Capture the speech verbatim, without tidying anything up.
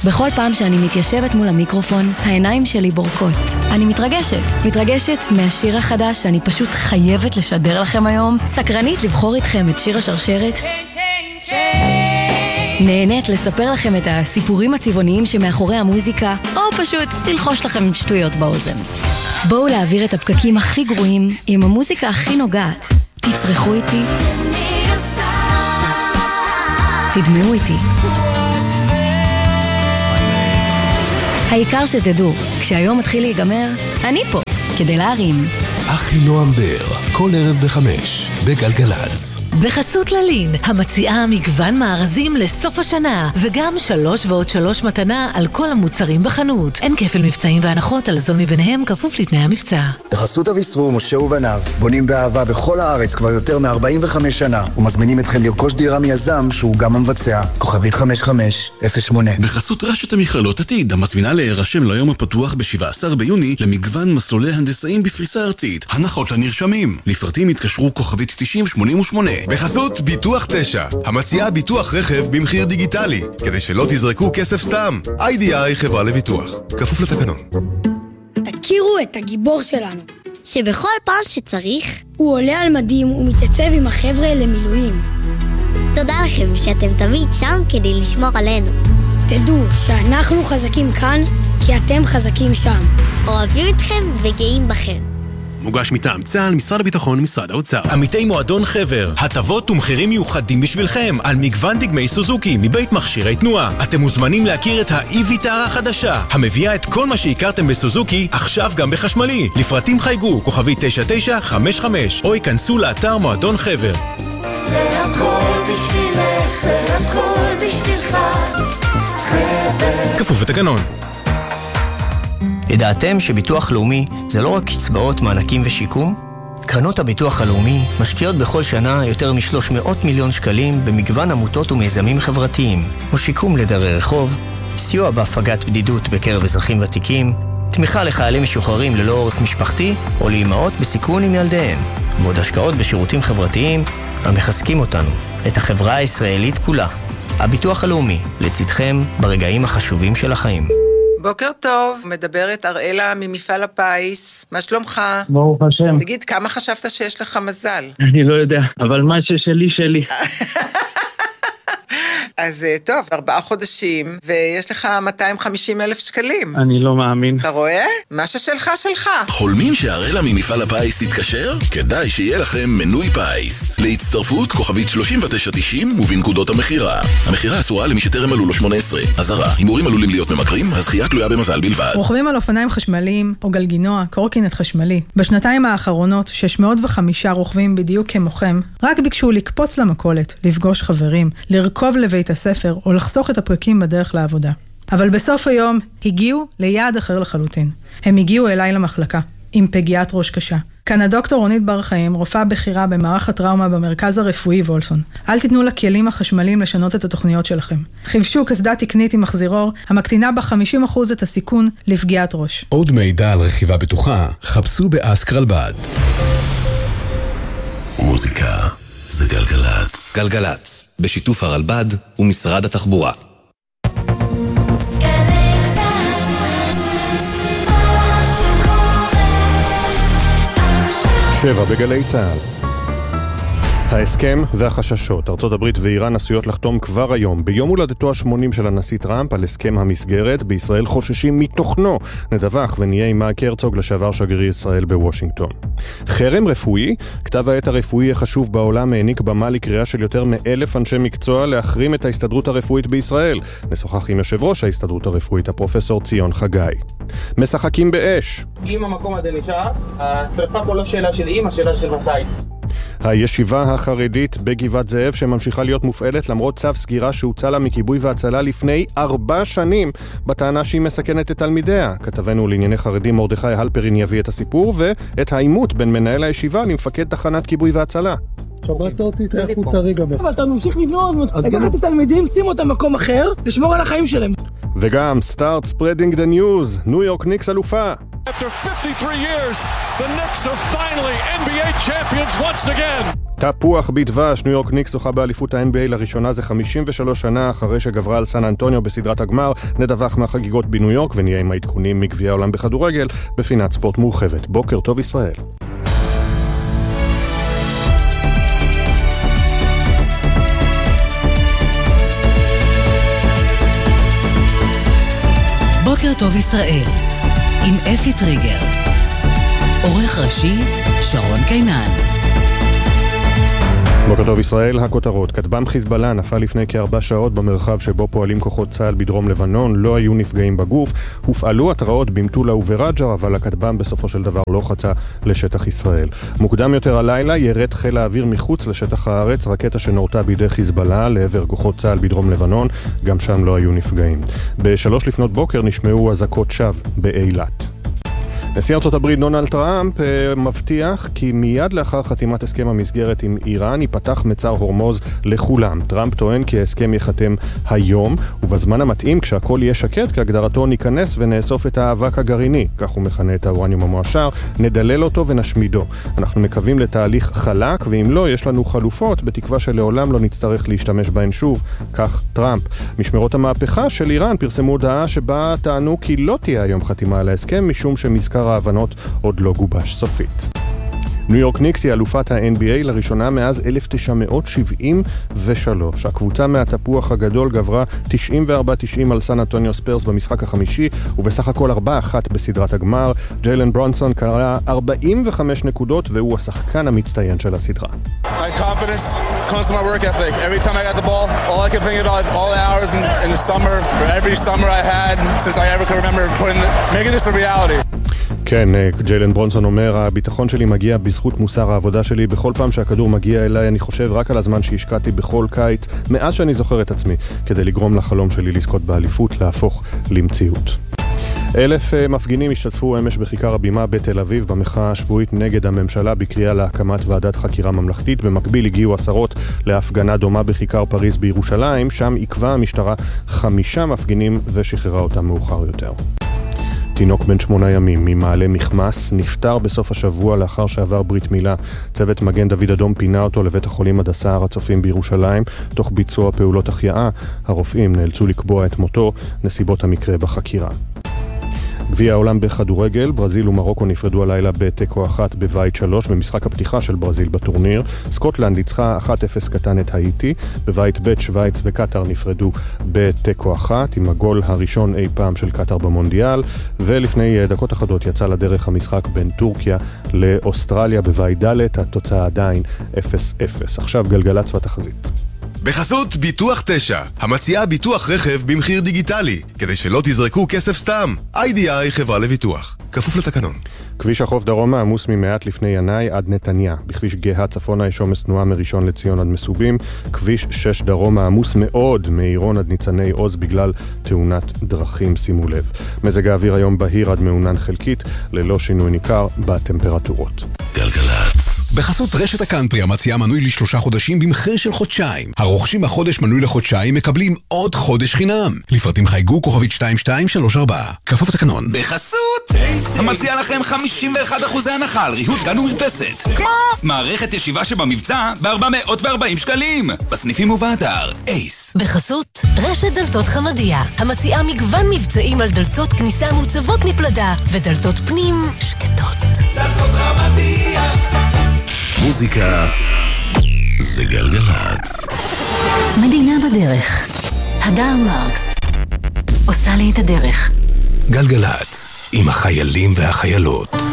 בכל פעם שאני מתיישבת מול המיקרופון, העיניים שלי בורקות. אני מתרגשת. מתרגשת מהשיר החדש שאני פשוט חייבת לשדר לכם היום. סקרנית לבחור איתכם את שיר השרשרת. נהנית לספר לכם את הסיפורים הצבעוניים שמאחורי המוזיקה, או פשוט תלחוש לכם שטויות באוזן. בואו להעביר את הפקקים הכי גרועים עם המוזיקה הכי נוגעת. תצרחו איתי. תדמעו איתי. העיקר שתדעו, כשהיום מתחיל להיגמר, אני פה, כדי להרים. אחי נועם בר, כל ערב בחמש, בגלגלץ. בחסות ללין, המציעה מגוון מארזים לסוף השנה, וגם שלוש ועוד שלוש מתנה על כל המוצרים בחנות. אין כפל מבצעים והנחות על הזול מביניהם, כפוף לתנאי המבצע. בחסות אביסרו, משה ובניו, בונים באהבה בכל הארץ כבר יותר מ-ארבעים וחמש שנה, ומזמינים אתכם לרכוש דירה מיזם שהוא גם המבצע. כוכבית חמש חמש אפס שמונה. בחסות רשת המכללות עתיד, המזמינה להירשם ליום הפתוח ב-שבעה עשר ביוני למגוון מסלולי הנדסאים בפריסה ארצית. הנחות לנרשמים. לפרטים התקשרו כוכבית תשעים שמונים ושמונה. בחסות ביטוח תשע, המציעה ביטוח רכב במחיר דיגיטלי, כדי שלא תזרקו כסף סתם. איי די איי חברה לביטוח, כפוף לתקנון. תכירו את הגיבור שלנו, שבכל פעם שצריך הוא עולה על מדים ומתייצב עם החבר'ה למילואים. תודה לכם שאתם תמיד שם כדי לשמור עלינו. תדעו שאנחנו חזקים כאן כי אתם חזקים שם. אוהבים אתכם וגאים בכם. מוגש מטעם צה"ל, משרד הביטחון, משרד האוצר. עמיתי מועדון חבר, הטבות ומחירים מיוחדים בשבילכם על מגוון דגמי סוזוקי מבית מכשירי תנועה. אתם מוזמנים להכיר את ה-E-Vitara החדשה, המביאה את כל מה שהכרתם בסוזוקי, עכשיו גם בחשמלי. לפרטים חייגו, כוכבי תשע תשע חמש חמש, או ייכנסו לאתר מועדון חבר. זה הכל בשבילך, זה הכל בשבילך, חבר. כפוף לתקנון. ידעתם שביטוח לאומי זה לא רק קצבאות, מענקים ושיקום? קרנות הביטוח הלאומי משקיעות בכל שנה יותר מ-שלוש מאות מיליון שקלים במגוון עמותות ומיזמים חברתיים, כמו שיקום לדרי רחוב, סיוע בהפגת בדידות בקרב אזרחים ותיקים, תמיכה לחיילים משוחררים ללא עורף משפחתי או לאימהות בסיכון עם ילדיהן, ועוד השקעות בשירותים חברתיים המחזקים אותנו, את החברה הישראלית כולה. הביטוח הלאומי, לצדכם ברגעים החשובים של החיים. בוקר טוב, מדברת אראלה ממפעל הפיס. מה שלומך? ברוך השם. תגיד, כמה חשבת שיש לך מזל? אני לא יודע, אבל מה ששלי שלי. אז טוב, ארבעה חודשים, ויש לך מאתיים וחמישים אלף שקלים. אני לא מאמין. אתה רואה? מה ששלך שלך. חולמים שהראלה ממפעל הפיס תתקשר? כדאי שיהיה לכם מנוי פיס. להצטרפות כוכבית שלושים ותשע תשעים ובנקודות המחירה. המחירה אסורה למי שטרם מלאו לו שמונה עשרה. אזהרה, הימורים עלולים להיות ממכרים, הזכייה תלויה במזל בלבד. רוכבים על אופניים חשמליים או גלגינוע, קורקינט חשמלי. בשנתיים האחרונות, שש מאות וחמש רוכבים בדיוק כמוכם, רק ביקשו לקפוץ למכולת, לפגוש חברים, לרכוב לבית הספר או לחסוך את הפרקים בדרך לעבודה. אבל בסוף היום הגיעו ליעד אחר לחלוטין. הם הגיעו אליי למחלקה, עם פגיעת ראש קשה. כאן הדוקטור רונית בר חיים, רופאה בכירה במערך הטראומה במרכז הרפואי וולסון. אל תיתנו לכלים החשמליים לשנות את התוכניות שלכם. חיבשו קסדה תקנית עם מחזירור, המקטינה ב-חמישים אחוז את הסיכון לפגיעת ראש. עוד מידע על רכיבה בטוחה, חפשו באסק רלב"ד. מוזיקה זה גלגלץ. גלגלץ, בשיתוף הרלב"ד ומשרד התחבורה. שבע בגלי צה"ל. ההסכם והחששות. ארצות הברית ואיראן עשויות לחתום כבר היום, ביום הולדתו ה-שמונים של הנשיא טראמפ, על הסכם המסגרת. בישראל חוששים מתוכנו. נדווח ונהיה עם מייק הרצוג, לשעבר שגריר ישראל בוושינגטון. חרם רפואי. כתב העת הרפואי החשוב בעולם העניק במה לקריאה של יותר מאלף אנשי מקצוע להחרים את ההסתדרות הרפואית בישראל. נשוחח עם יושב ראש ההסתדרות הרפואית, הפרופסור ציון חגי. משחקים באש. אם המקום הזה נשאר, השרפה פה לא שאלה של אם, השאלה של מתי. הישיבה החרדית בגבעת זאב שממשיכה להיות מופעלת למרות צו סגירה שהוצא לה מכיבוי והצלה לפני ארבע שנים, בטענה שהיא מסכנת את תלמידיה. כתבנו לענייני חרדים מרדכי הלפרין יביא את הסיפור ואת העימות בין מנהל הישיבה למפקד תחנת כיבוי והצלה. שברת אותי, תראה חוצה רגע. אבל אתה ממשיך לבנות, לקחת את התלמידים, שים אותם במקום אחר, לשמור על החיים שלהם. וגם start spreading the news, ניו יורק ניקס אלופה. After fifty-three years, the Knicks are finally N B A champions once again. תפוח בדבש, ניו יורק ניקס זוכה באליפות ה-אן בי איי לראשונה זה חמישים ושלוש שנה אחרי שגברה על סן אנטוניו בסדרת הגמר. נדווח מהחגיגות בניו יורק ונהיה עם העדכונים מגביע העולם בכדורגל בפינת ספורט מורחבת. בוקר טוב ישראל. בוקר טוב ישראל עם אפי טריגר, עורך ראשי שרון קינן. בוקר טוב ישראל, הכותרות. כטב"ם חיזבאללה נפל לפני כארבע שעות במרחב שבו פועלים כוחות צה"ל בדרום לבנון, לא היו נפגעים בגוף, הופעלו התראות במטולה וברג'ר, אבל הכטב"ם בסופו של דבר לא חצה לשטח ישראל. מוקדם יותר הלילה ירד חיל האוויר מחוץ לשטח הארץ, רקטה שנורתה בידי חיזבאללה לעבר כוחות צה"ל בדרום לבנון, גם שם לא היו נפגעים. בשלוש לפנות בוקר נשמעו אזעקות שווא באילת. נשיא ארצות הברית דונלד טראמפ מבטיח כי מיד לאחר חתימת הסכם המסגרת עם איראן ייפתח מצר הורמוז לכולם. טראמפ טוען כי ההסכם ייחתם היום ובזמן המתאים כשהכל יהיה שקט כהגדרתו ניכנס ונאסוף את האבק הגרעיני, כך הוא מכנה את האורניום המועשר, נדלל אותו ונשמידו. אנחנו מקווים לתהליך חלק ואם לא יש לנו חלופות בתקווה שלעולם לא נצטרך להשתמש בהן שוב, כך טראמפ. משמרות המהפכה של איראן פרסמו הודעה שבה טענו כי לא תהיה היום חתימה על ההסכם משום שמזכר ההבנות עוד לא גובש סופית. ניו יורק ניקס היא אלופת ה-אן בי איי לראשונה מאז אלף תשע מאות שבעים ושלוש. הקבוצה מהתפוח הגדול גברה תשעים וארבע תשעים על סן אנטוניו ספרס במשחק החמישי, ובסך הכל ארבע אחת בסדרת הגמר. ג'יילן ברונסון קרא ארבעים וחמש נקודות והוא השחקן המצטיין של הסדרה. My confidence comes from my work ethic. Every time I got the ball, all I can think about is all the hours in, in the summer, for every summer I had since I ever could remember putting the, making this a reality. כן, ג'יילן ברונסון אומר, הביטחון שלי מגיע בזכות מוסר העבודה שלי. בכל פעם שהכדור מגיע אליי אני חושב רק על הזמן שהשקעתי בכל קיץ, מאז שאני זוכר את עצמי, כדי לגרום לחלום שלי לזכות באליפות להפוך למציאות. אלף מפגינים השתתפו אמש בכיכר הבימה בתל אביב במחאה השבועית נגד הממשלה בקריאה להקמת ועדת חקירה ממלכתית. במקביל הגיעו עשרות להפגנה דומה בכיכר פריז בירושלים, שם עיכבה המשטרה חמישה מפגינים ושחררה אותם מאוחר יותר. תינוק בן שמונה ימים ממעלה מחמס נפטר בסוף השבוע לאחר שעבר ברית מילה. צוות מגן דוד אדום פינה אותו לבית החולים הדסה הר הצופים בירושלים תוך ביצוע פעולות החייאה. הרופאים נאלצו לקבוע את מותו, נסיבות המקרה בחקירה. גביע העולם בכדורגל, ברזיל ומרוקו נפרדו הלילה בתיקו אחת בבית שלוש במשחק הפתיחה של ברזיל בטורניר. סקוטלנד ניצחה אחת אפס קטן את האיטי. בבית ב' שוויץ וקטר נפרדו בתיקו אחת עם הגול הראשון אי פעם של קטר במונדיאל. ולפני דקות אחדות יצא לדרך המשחק בין טורקיה לאוסטרליה בבית ד', התוצאה עדיין אפס אפס. עכשיו גלגלצ והתחזית. בחסות ביטוח תשע, המציעה ביטוח רכב במחיר דיגיטלי, כדי שלא תזרקו כסף סתם. איי די איי חברה לביטוח, כפוף לתקנון. כביש החוף דרומה עמוס ממעט לפני ינאי עד נתניה. בכביש גאה צפונה יש עומס תנועה מראשון לציון עד מסובים. כביש שש דרומה עמוס מאוד מעירון עד ניצני עוז בגלל תאונת דרכים, שימו לב. מזג האוויר היום בהיר עד מעונן חלקית, ללא שינוי ניכר בטמפרטורות. גלגלצ. בחסות רשת הקאנטרי המציעה מנוי לשלושה חודשים במחיר של חודשיים. הרוכשים החודש מנוי לחודשיים מקבלים עוד חודש חינם. לפרטים חייגו כוכבית שתיים שתיים שלוש ארבע. כפוף לתקנון. בחסות המציעה לכם חמישים ואחד אחוז הנחה על ריהוט גן ומרפסת. כמו מערכת ישיבה שבמבצע ב-ארבע מאות וארבעים שקלים. בסניפים ובאתר אייס. בחסות רשת דלתות חמדיה המציעה מגוון מבצעים על דלתות כניסה מוצבות מפלדה ודלתות פנים שקטות. דלתות חמדיה. מוזיקה זה גלגלצ. מדינה בדרך. הדר מרקס עושה לי את הדרך. גלגלצ עם החיילים והחיילות.